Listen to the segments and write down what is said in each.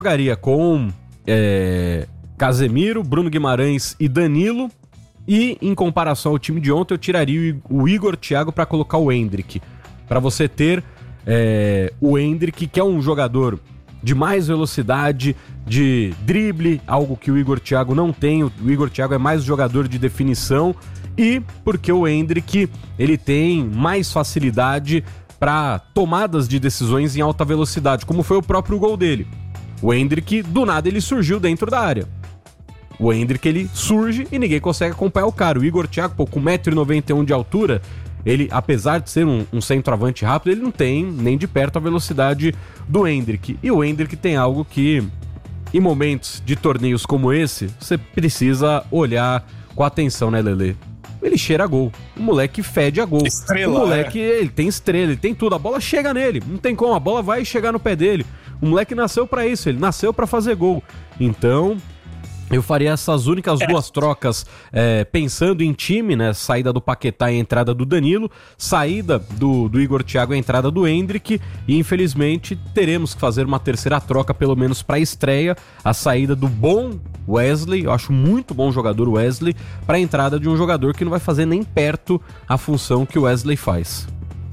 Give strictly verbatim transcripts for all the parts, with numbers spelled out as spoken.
jogaria com é, Casemiro, Bruno Guimarães e Danilo. E, em comparação ao time de ontem, eu tiraria o Igor Thiago para colocar o Endrick. Para você ter é, o Endrick, que é um jogador de mais velocidade, de drible, algo que o Igor Thiago não tem. O Igor Thiago é mais jogador de definição. E porque o Endrick, ele tem mais facilidade para tomadas de decisões em alta velocidade, como foi o próprio gol dele. O Endrick, do nada, ele surgiu dentro da área. O Endrick, ele surge e ninguém consegue acompanhar o cara. O Igor Thiago, pô, com um metro e noventa e um de altura, ele, apesar de ser um, um centroavante rápido, ele não tem nem de perto a velocidade do Endrick. E o Endrick tem algo que, em momentos de torneios como esse, você precisa olhar com atenção, né, Lelê? Ele cheira a gol. O moleque fede a gol. Estrela, o moleque, é. ele tem estrela, ele tem tudo. A bola chega nele. Não tem como, a bola vai chegar no pé dele. O moleque nasceu pra isso, ele nasceu pra fazer gol. Então, eu faria essas únicas é. duas trocas é, pensando em time, né? Saída do Paquetá e entrada do Danilo, saída do, do Igor Thiago e entrada do Endrick, e infelizmente teremos que fazer uma terceira troca, pelo menos para a estreia, a saída do bom Wesley, eu acho muito bom jogador o Wesley, para a entrada de um jogador que não vai fazer nem perto a função que o Wesley faz.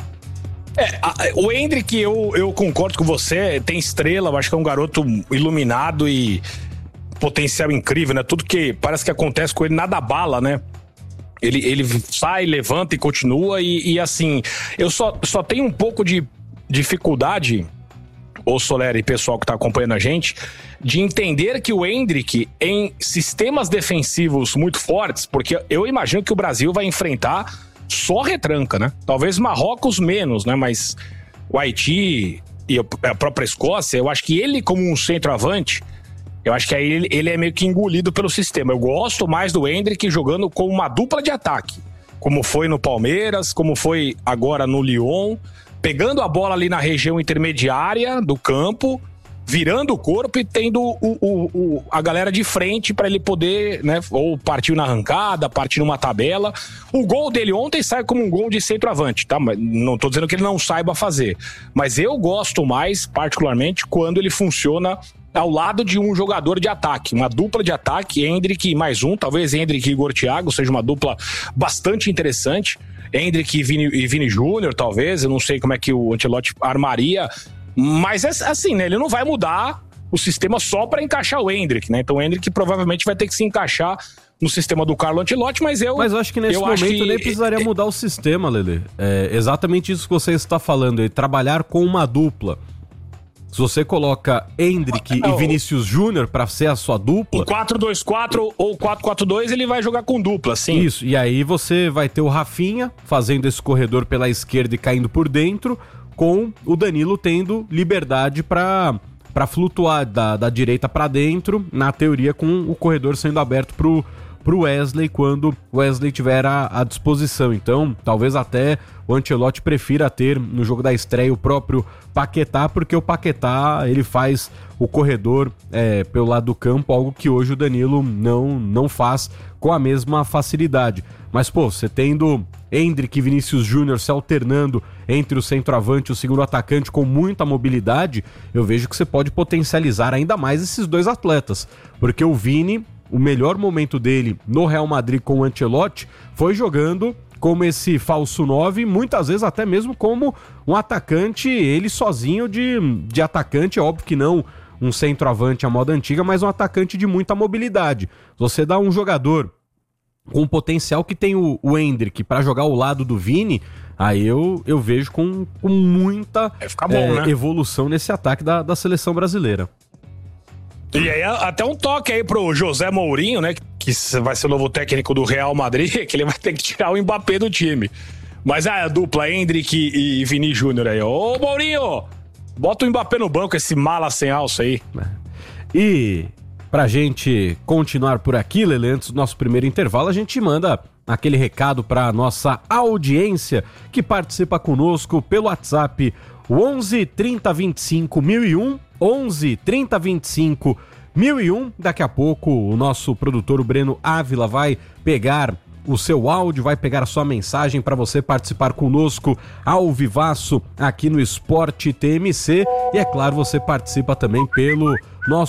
É, a, o Endrick, eu, eu concordo com você, tem estrela, eu acho que é um garoto iluminado e potencial incrível, né? Tudo que parece que acontece com ele, nada abala, né? Ele, ele sai, levanta e continua e, e assim, eu só, só tenho um pouco de dificuldade, ô Soler e pessoal que tá acompanhando a gente, de entender que o Endrick, em sistemas defensivos muito fortes, porque eu imagino que o Brasil vai enfrentar só retranca, né? Talvez Marrocos menos, né? Mas o Haiti e a própria Escócia, eu acho que ele como um centroavante, eu acho que aí ele, ele é meio que engolido pelo sistema. Eu gosto mais do Endrick jogando com uma dupla de ataque, como foi no Palmeiras, como foi agora no Lyon, pegando a bola ali na região intermediária do campo, virando o corpo e tendo o, o, o, a galera de frente para ele poder, né, ou partir na arrancada, partir numa tabela. O gol dele ontem sai como um gol de centroavante, tá? Mas não tô dizendo que ele não saiba fazer, mas eu gosto mais, particularmente, quando ele funciona ao lado de um jogador de ataque, uma dupla de ataque, Endrick mais um, talvez Endrick e Igor Thiago seja uma dupla bastante interessante, Endrick e Vini, e Vini Júnior, talvez, eu não sei como é que o Ancelotti armaria, mas é assim, né, ele não vai mudar o sistema só para encaixar o Endrick, né, então o Endrick provavelmente vai ter que se encaixar no sistema do Carlo Ancelotti, mas eu... Mas eu acho que nesse momento que... nem precisaria mudar o sistema, Lelê, é exatamente isso que você está falando, é trabalhar com uma dupla. Se você coloca Endrick não, e Vinícius Júnior pra ser a sua dupla... Em quatro dois quatro ou quatro quatro dois ele vai jogar com dupla, sim. Isso, e aí você vai ter o Rafinha fazendo esse corredor pela esquerda e caindo por dentro, com o Danilo tendo liberdade pra, pra flutuar da, da direita pra dentro, na teoria com o corredor sendo aberto pro, pro Wesley quando o Wesley tiver à, à disposição. Então, talvez até o Ancelotti prefira ter no jogo da estreia o próprio Paquetá, porque o Paquetá ele faz o corredor é, pelo lado do campo, algo que hoje o Danilo não, não faz com a mesma facilidade. Mas, pô, você tendo Endrick e Vinícius Júnior se alternando entre o centroavante e o segundo atacante com muita mobilidade, eu vejo que você pode potencializar ainda mais esses dois atletas, porque o Vini, o melhor momento dele no Real Madrid com o Ancelotti foi jogando como esse falso nove, muitas vezes até mesmo como um atacante, ele sozinho de, de atacante, é óbvio que não um centroavante à moda antiga, mas um atacante de muita mobilidade. Você dá um jogador com o potencial que tem o, o Endrick para jogar ao lado do Vini, aí eu, eu vejo com, com muita bom, é, né? evolução nesse ataque da, da seleção brasileira. E aí até um toque aí pro José Mourinho, né, que vai ser o novo técnico do Real Madrid, que ele vai ter que tirar o Mbappé do time. Mas a dupla Endrick e Vini Júnior aí, ô Mourinho, bota o Mbappé no banco, esse mala sem alça aí. E pra gente continuar por aqui, Lelê, antes do nosso primeiro intervalo, a gente manda aquele recado pra nossa audiência que participa conosco pelo WhatsApp onze, trinta, vinte e cinco, mil e um, onze, trinta, vinte e cinco, mil e um. Daqui a pouco o nosso produtor, o Breno Ávila, vai pegar o seu áudio, vai pegar a sua mensagem para você participar conosco ao vivaço aqui no Esporte T M C. E é claro, você participa também pelo nosso